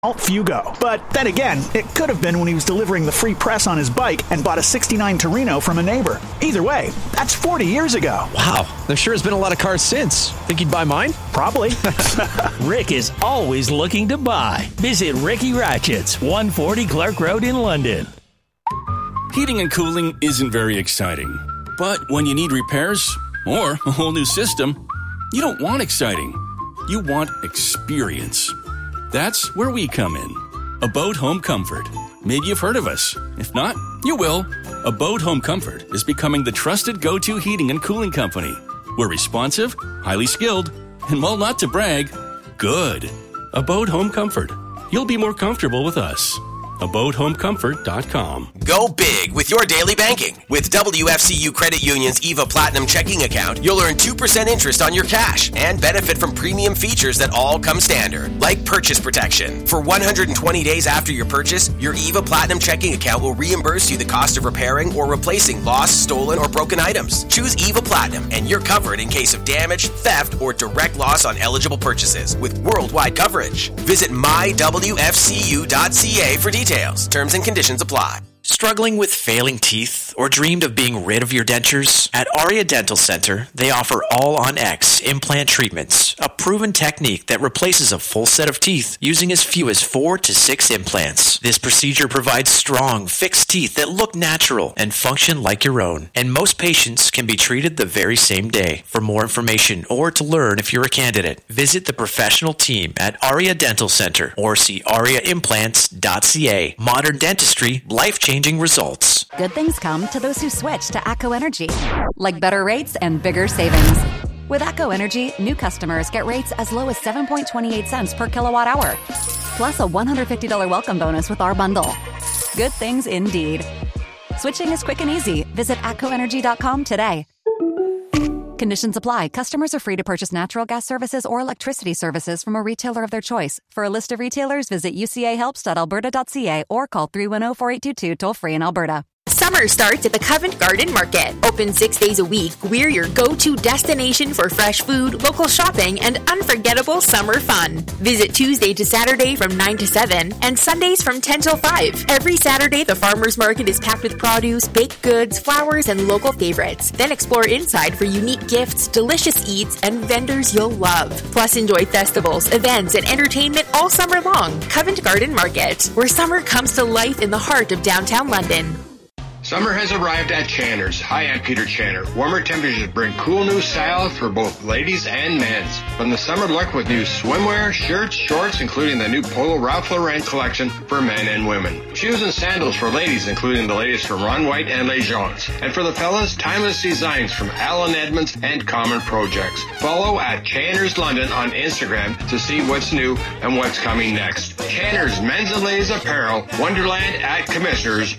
Off you go. But then again, it could have been when he was delivering the free press on his bike and bought a 69 Torino from a neighbor. Either way, that's 40 years ago. Wow, there sure has been a lot of cars since. Think he'd buy mine? Probably. Rick is always looking to buy. Visit Ricky Ratchets, 140 Clark Road in London. Heating and cooling isn't very exciting. But when you need repairs or a whole new system, you don't want exciting. You want experience. That's where we come in. Abode Home Comfort. Maybe you've heard of us. If not, you will. Abode Home Comfort is becoming the trusted go-to heating and cooling company. We're responsive, highly skilled, and while not to brag, good. Abode Home Comfort. You'll be more comfortable with us. AbodeHomeComfort.com. Go big with your daily banking. With WFCU Credit Union's EVA Platinum checking account, you'll earn 2% interest on your cash and benefit from premium features that all come standard, like purchase protection. For 120 days after your purchase, your EVA Platinum checking account will reimburse you the cost of repairing or replacing lost, stolen, or broken items. Choose EVA Platinum and you're covered in case of damage, theft, or direct loss on eligible purchases with worldwide coverage. Visit mywfcu.ca for details. Terms and conditions apply. Struggling with failing teeth or dreamed of being rid of your dentures? At Aria Dental Center, they offer All-on-X implant treatments, a proven technique that replaces a full set of teeth using as few as 4 to 6 implants. This procedure provides strong, fixed teeth that look natural and function like your own, and most patients can be treated the very same day. For more information or to learn if you're a candidate, visit the professional team at Aria Dental Center or see ariaimplants.ca. Modern dentistry, life-changing results. Good things come to those who switch to ACO Energy, like better rates and bigger savings. With ACO Energy, new customers get rates as low as 7.28 cents per kilowatt hour, plus a $150 welcome bonus with our bundle. Good things indeed. Switching is quick and easy. Visit ACOenergy.com today. Conditions apply. Customers are free to purchase natural gas services or electricity services from a retailer of their choice. For a list of retailers, visit ucahelps.alberta.ca or call 310-4822 toll-free in Alberta. Summer starts at the Covent Garden Market. Open 6 days a week, we're your go-to destination for fresh food, local shopping, and unforgettable summer fun. Visit Tuesday to Saturday from 9 to 7 and Sundays from 10 till 5. Every Saturday, the farmers market is packed with produce, baked goods, flowers, and local favorites. Then explore inside for unique gifts, delicious eats, and vendors you'll love. Plus, enjoy festivals, events, and entertainment all summer long. Covent Garden Market, where summer comes to life in the heart of downtown London. Summer has arrived at Channer's. Hi, I'm Peter Channer. Warmer temperatures bring cool new styles for both ladies and men's. From the summer look with new swimwear, shirts, shorts, including the new Polo Ralph Lauren collection for men and women. Shoes and sandals for ladies, including the latest from Ron White and Les Jones. And for the fellas, timeless designs from Alan Edmonds and Common Projects. Follow at Channer's London on Instagram to see what's new and what's coming next. Channer's Men's and Ladies Apparel, Wonderland at Commissioners.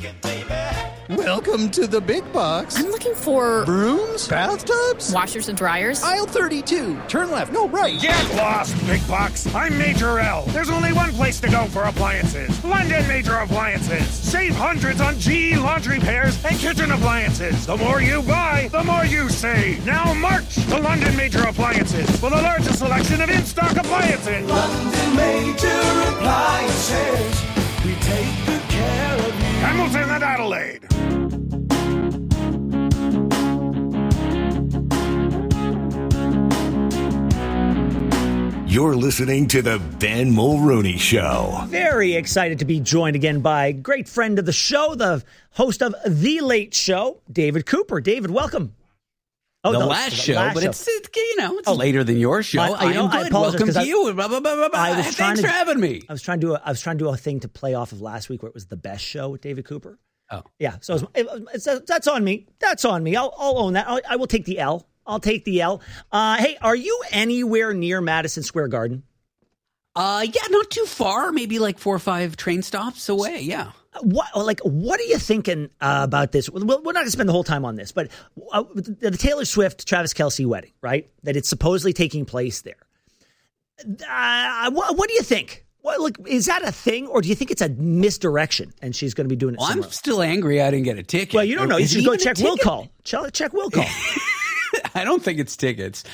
Welcome to the big box. I'm looking for brooms, bathtubs, washers and dryers. Aisle 32. Turn left. No, right. Get lost, big box. I'm Major L. There's only one place to go for appliances. London Major Appliances. Save hundreds on GE laundry pairs and kitchen appliances. The more you buy, the more you save. Now march to London Major Appliances for the largest selection of in-stock appliances. London Major Appliances. We take good care of you. Hamilton and Adelaide. You're listening to the Ben Mulrooney Show. Very excited to be joined again by a great friend of the show, the host of The Late Show, David Cooper. David, welcome. Oh, the last show, but it's later than your show. I am good. Welcome to you. Thanks for having me. I was trying to do a thing to play off of last week where it was the best show with David Cooper. Oh, yeah. So that's on me. That's on me. I'll own that. I will take the L. I'll take the L. Hey, are you anywhere near Madison Square Garden? Yeah, not too far. Maybe like 4 or 5 train stops away. Yeah. What are you thinking about this? We're not going to spend the whole time on this, but the Taylor Swift, Travis Kelce wedding, right? That it's supposedly taking place there. What do you think? Is that a thing, or do you think it's a misdirection and she's going to be doing it somewhere I'm still angry I didn't get a ticket. Well, you don't know. You should go check will call. Check will call. I don't think it's tickets.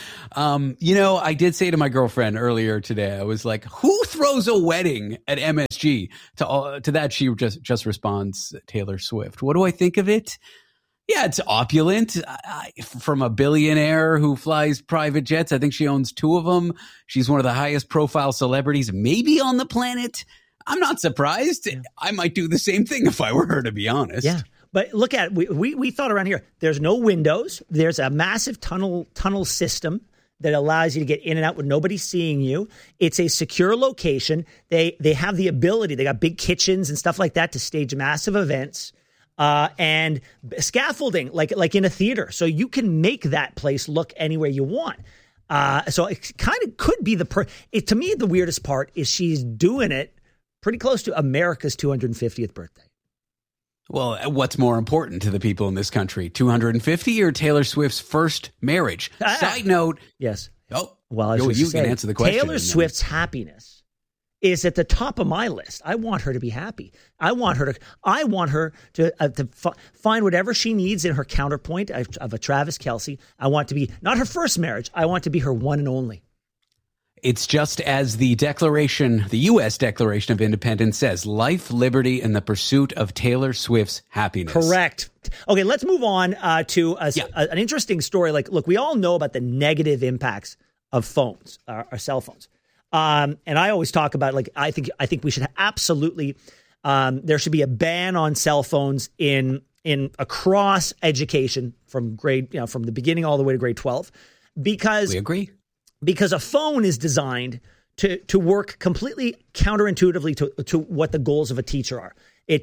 I did say to my girlfriend earlier today, I was like, who throws a wedding at MSG? To that, she just responds, Taylor Swift. What do I think of it? Yeah, it's opulent. From a billionaire who flies private jets. I think she owns 2 of them. She's one of the highest profile celebrities maybe on the planet. I'm not surprised. Yeah. I might do the same thing if I were her, to be honest. Yeah. But look at it. We thought around here, there's no windows. There's a massive tunnel system that allows you to get in and out with nobody seeing you. It's a secure location. They have the ability. They got big kitchens and stuff like that to stage massive events. And scaffolding, like in a theater. So you can make that place look anywhere you want. So it kind of could be to me, the weirdest part is she's doing it pretty close to America's 250th birthday. Well, what's more important to the people in this country, 250 or Taylor Swift's first marriage? Side note. Yes. Oh, well, you can answer the question. Taylor Swift's happiness is at the top of my list. I want her to be happy. I want her to find whatever she needs in her counterpoint of a Travis Kelce. I want to be not her first marriage. I want to be her one and only. It's just as the U.S. Declaration of Independence says, life, liberty, and the pursuit of Taylor Swift's happiness. Correct. Okay, let's move on to an interesting story. Look, we all know about the negative impacts of phones, our cell phones. And I always talk about, I think we should absolutely, there should be a ban on cell phones in across education from from the beginning all the way to grade 12, because we agree. Because a phone is designed to work completely counterintuitively to what the goals of a teacher are.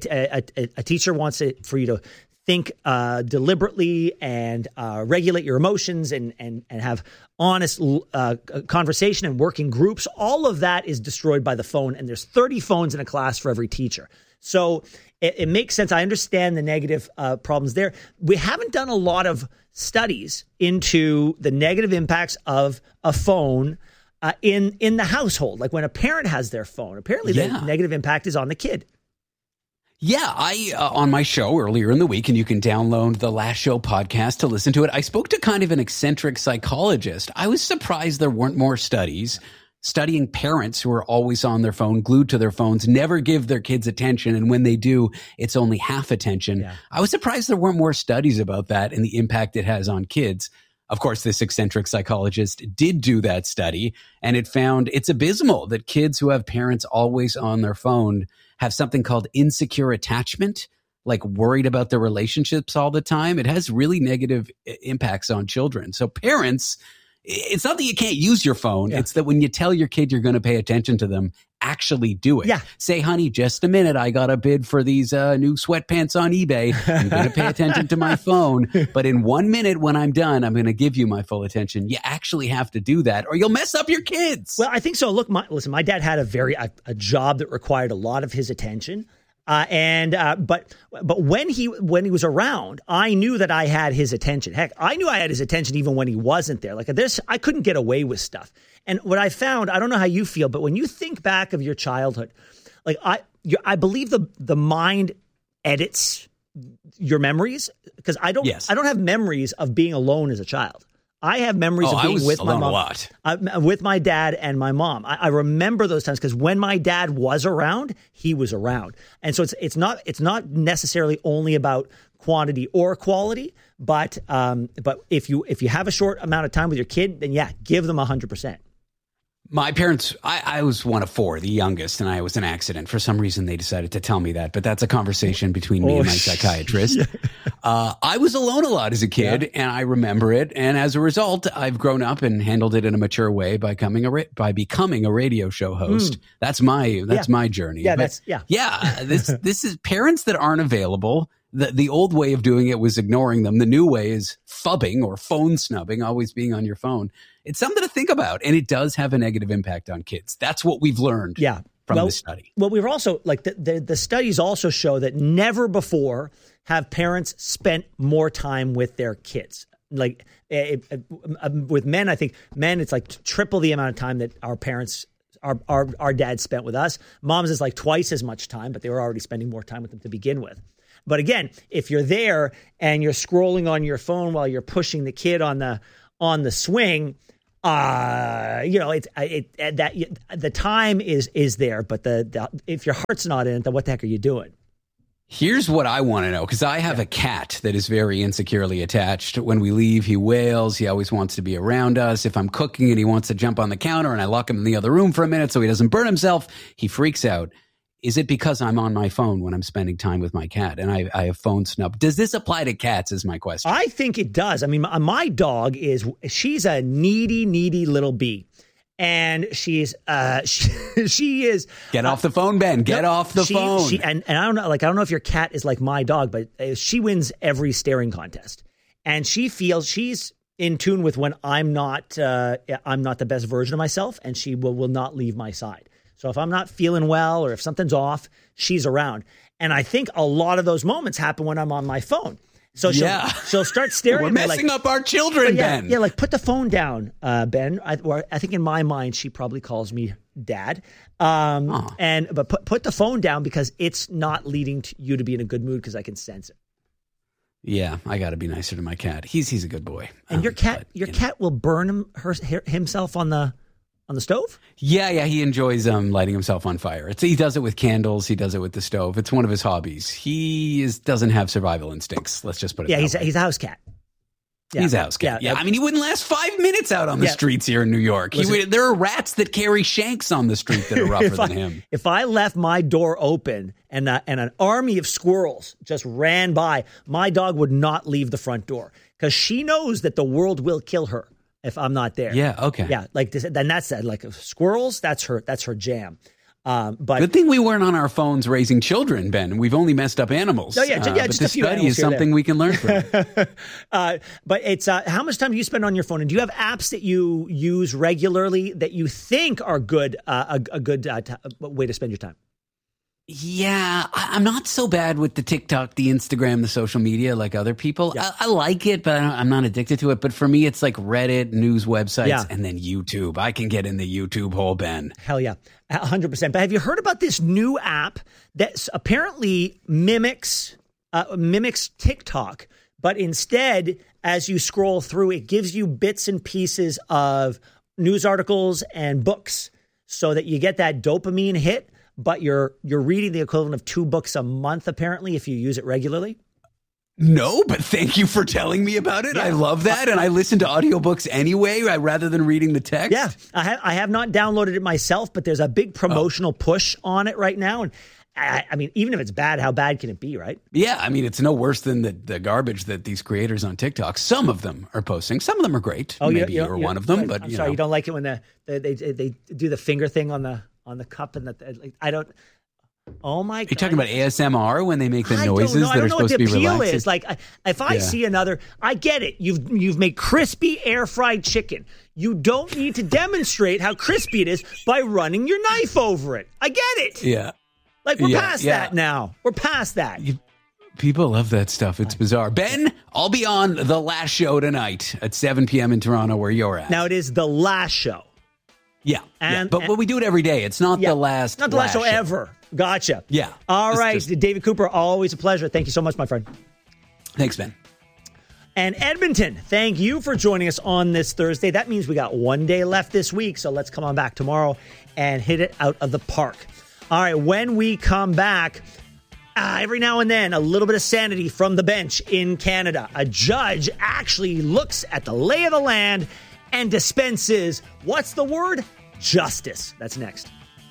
A teacher wants it for you to think deliberately and regulate your emotions and have honest conversation and work in groups. All of that is destroyed by the phone, and there's 30 phones in a class for every teacher. So it makes sense. I understand the negative problems there. We haven't done a lot of studies into the negative impacts of a phone in the household. Like when a parent has their phone, apparently the negative impact is on the kid. Yeah, I on my show earlier in the week, and you can download the Last Show podcast to listen to it, I spoke to kind of an eccentric psychologist. I was surprised there weren't more studies studying parents who are always on their phone, glued to their phones, never give their kids attention, and when they do, it's only half attention. Yeah. I was surprised there weren't more studies about that and the impact it has on kids. Of course, this eccentric psychologist did do that study, and it found it's abysmal that kids who have parents always on their phone have something called insecure attachment, like worried about their relationships all the time. It has really negative impacts on children. So parents, it's not that you can't use your phone. Yeah. It's that when you tell your kid you're going to pay attention to them, actually do it. Yeah. Say, honey, just a minute. I got a bid for these new sweatpants on eBay. I'm going to pay attention to my phone. But in 1 minute when I'm done, I'm going to give you my full attention. You actually have to do that or you'll mess up your kids. Well, I think so. Look, my dad had a job that required a lot of his attention. But when he was around, I knew that I had his attention. Heck, I knew I had his attention even when he wasn't there. Like this, I couldn't get away with stuff. And what I found, I don't know how you feel, but when you think back of your childhood, like I believe the mind edits your memories because I don't have memories of being alone as a child. I have memories of being with my mom, with my dad and my mom. I remember those times because when my dad was around, he was around. And so it's not necessarily only about quantity or quality, but if you have a short amount of time with your kid, then give them 100%. My parents, I was one of four, the youngest, and I was an accident. For some reason, they decided to tell me that, but that's a conversation between me and my psychiatrist. I was alone a lot as a kid, and I remember it. And as a result, I've grown up and handled it in a mature way by becoming a radio show host. That's my journey. This is parents that aren't available. The old way of doing it was ignoring them. The new way is phubbing or phone snubbing, always being on your phone. It's something to think about, and it does have a negative impact on kids. That's what we've learned from the study. Well, we've also, like the studies also show that never before have parents spent more time with their kids. Like with men, I think it's like triple the amount of time that our parents our dads spent with us. Moms is like twice as much time, but they were already spending more time with them to begin with. But again, if you're there and you're scrolling on your phone while you're pushing the kid on the on the swing, the time is there, but if your heart's not in it, then what the heck are you doing? Here's what I want to know, because I have a cat that is very insecurely attached. When we leave, he wails. He always wants to be around us. If I'm cooking and he wants to jump on the counter and I lock him in the other room for a minute so he doesn't burn himself, he freaks out. Is it because I'm on my phone when I'm spending time with my cat and I have phone snub? Does this apply to cats is my question. I think it does. I mean, my dog she's a needy little bee. And she is get off the phone, Ben. Get off the phone. And I don't know if your cat is like my dog, but she wins every staring contest, and she feels she's in tune with when I'm not the best version of myself, and she will not leave my side. So if I'm not feeling well or if something's off, she's around. And I think a lot of those moments happen when I'm on my phone. So she'll start staring. We're messing up our children, Ben. Yeah, like put the phone down, Ben. I think in my mind she probably calls me Dad. But put the phone down because it's not leading to you to be in a good mood because I can sense it. Yeah, I got to be nicer to my cat. He's a good boy. And your cat will burn himself on the stove? Yeah, he enjoys lighting himself on fire. He does it with candles. He does it with the stove. It's one of his hobbies. He doesn't have survival instincts. Let's just put it that way. He's a house cat. Yeah. He's a house cat. Yeah. I mean, he wouldn't last 5 minutes out on the streets here in New York. There are rats that carry shanks on the street that are rougher than him. If I left my door open and an army of squirrels just ran by, my dog would not leave the front door because she knows that the world will kill her if I'm not there. Yeah, okay. Yeah, like this, then that's that. Like squirrels, that's her jam. But good thing we weren't on our phones raising children, Ben. We've only messed up animals. But just this study is something we can learn from. But it's how much time do you spend on your phone, and do you have apps that you use regularly that you think are good, a good way to spend your time? Yeah, I'm not so bad with the TikTok, the Instagram, the social media like other people. Yeah. I like it, but I'm not addicted to it. But for me, it's like Reddit, news websites, and then YouTube. I can get in the YouTube hole, Ben. Hell yeah, 100%. But have you heard about this new app that apparently mimics TikTok, but instead, as you scroll through, it gives you bits and pieces of news articles and books so that you get that dopamine hit. But you're reading the equivalent of 2 books a month, apparently, if you use it regularly? No, but thank you for telling me about it. Yeah. I love that, and I listen to audiobooks anyway rather than reading the text. Yeah, I have not downloaded it myself, but there's a big promotional push on it right now. And I mean, even if it's bad, how bad can it be, right? Yeah, I mean, it's no worse than the garbage that these creators on TikTok, some of them are posting. Some of them are great. Maybe you're one of them, but I'm sorry, you don't like it when they do the finger thing on the cup and I don't. Oh my God! You're talking about ASMR when they make the noises that are supposed to be relaxing. I don't know what the appeal is. Like, if I see another, I get it. You've made crispy air fried chicken. You don't need to demonstrate how crispy it is by running your knife over it. I get it. Yeah. Like we're past that now. We're past that. People love that stuff. It's bizarre. Ben, I'll be on the last show tonight at 7 p.m. in Toronto, where you're at. Now it is the last show. Yeah, but we do it every day. It's not the last. Not the last show ever. Gotcha. Yeah. All right, David Cooper, always a pleasure. Thank you so much, my friend. Thanks, Ben. And Edmonton, thank you for joining us on this Thursday. That means we got 1 day left this week, so let's come on back tomorrow and hit it out of the park. All right, when we come back, every now and then, a little bit of sanity from the bench in Canada. A judge actually looks at the lay of the land and dispenses, what's the word? Justice. That's next.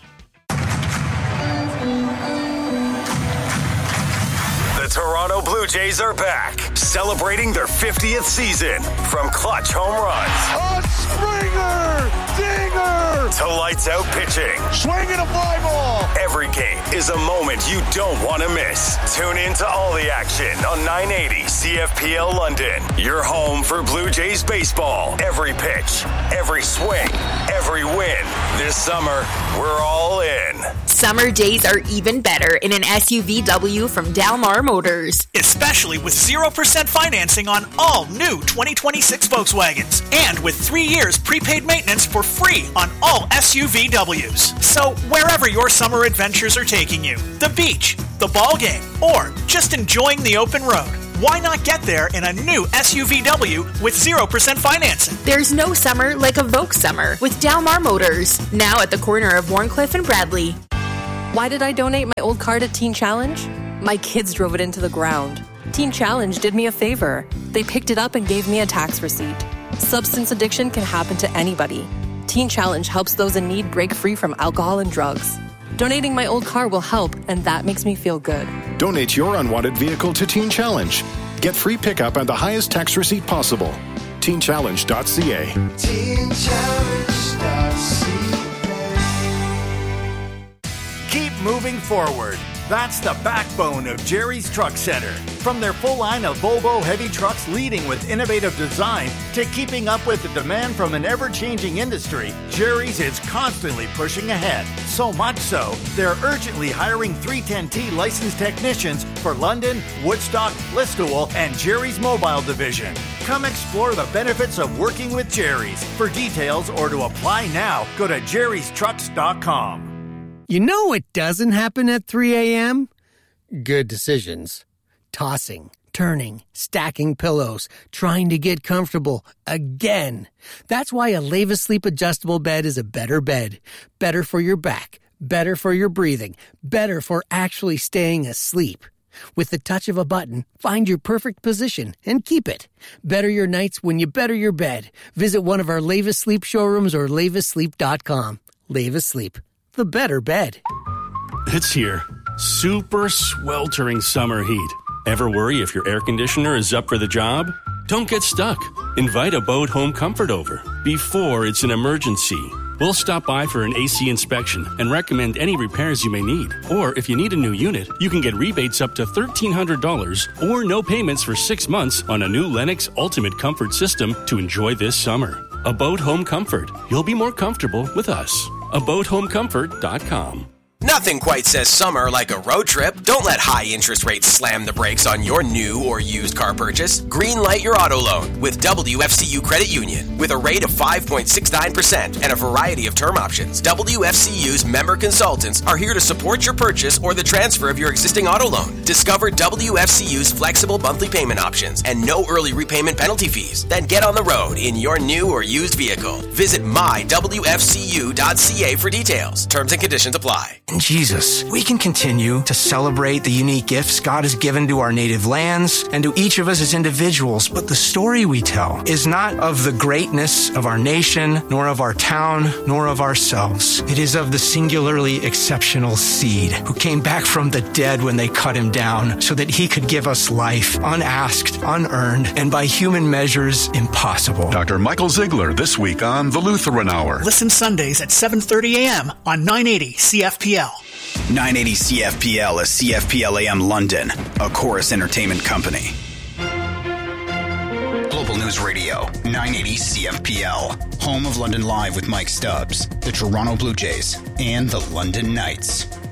The Toronto Blue Jays are back, celebrating their 50th season. From clutch home runs, a Springer, dinger, to lights out pitching, swinging a fly ball. Every game is a moment you don't want to miss. Tune in to all the action on 980 CFPL London. Your home for Blue Jays baseball. Every pitch, every swing, every win. This summer, we're all in. Summer days are even better in an SUVW from Dalmar Motors. Especially with 0% financing on all new 2026 Volkswagens. And with 3 years prepaid maintenance for free on all SUVWs. So wherever your summer adventures are taking you, the beach, the ball game, or just enjoying the open road, why not get there in a new SUVW with 0% financing? There's no summer like a Vogue summer with Dalmar Motors, now at the corner of Warncliffe and Bradley. Why did I donate my old car to Teen Challenge? My kids drove it into the ground. Teen Challenge did me a favor. They picked it up and gave me a tax receipt. Substance addiction can happen to anybody. Teen Challenge helps those in need break free from alcohol and drugs. Donating my old car will help, and that makes me feel good. Donate your unwanted vehicle to Teen Challenge. Get free pickup and the highest tax receipt possible. TeenChallenge.ca. Keep moving forward. That's the backbone of Jerry's Truck Center. From their full line of Volvo heavy trucks leading with innovative design to keeping up with the demand from an ever-changing industry, Jerry's is constantly pushing ahead. So much so, they're urgently hiring 310T licensed technicians for London, Woodstock, Listowel, and Jerry's Mobile Division. Come explore the benefits of working with Jerry's. For details or to apply now, go to jerrystrucks.com. You know what doesn't happen at 3 a.m.? Good decisions. Tossing, turning, stacking pillows, trying to get comfortable again. That's why a Leva Sleep adjustable bed is a better bed. Better for your back, better for your breathing, better for actually staying asleep. With the touch of a button, find your perfect position and keep it. Better your nights when you better your bed. Visit one of our Leva Sleep showrooms or levasleep.com. Leva Sleep. The better bed. It's here. Super sweltering summer heat. Ever worry if your air conditioner is up for the job? Don't get stuck. Invite Abode Home Comfort over before it's an emergency. We'll stop by for an AC inspection and recommend any repairs you may need. Or if you need a new unit, you can get rebates up to $1,300 or no payments for 6 months on a new Lennox Ultimate Comfort system to enjoy this summer. Abode Home Comfort. You'll be more comfortable with us. AbodeHomeComfort.com. Nothing quite says summer like a road trip. Don't let high interest rates slam the brakes on your new or used car purchase. Greenlight your auto loan with WFCU Credit Union. With a rate of 5.69% and a variety of term options, WFCU's member consultants are here to support your purchase or the transfer of your existing auto loan. Discover WFCU's flexible monthly payment options and no early repayment penalty fees. Then get on the road in your new or used vehicle. Visit mywfcu.ca for details. Terms and conditions apply. In Jesus, we can continue to celebrate the unique gifts God has given to our native lands and to each of us as individuals, but the story we tell is not of the greatness of our nation, nor of our town, nor of ourselves. It is of the singularly exceptional seed who came back from the dead when they cut him down so that he could give us life, unasked, unearned, and by human measures, impossible. Dr. Michael Ziegler this week on The Lutheran Hour. Listen Sundays at 7:30 a.m. on 980 CFPL. 980 CFPL is CFPL AM London, a Chorus Entertainment company. Global News Radio, 980 CFPL, home of London Live with Mike Stubbs, the Toronto Blue Jays, and the London Knights.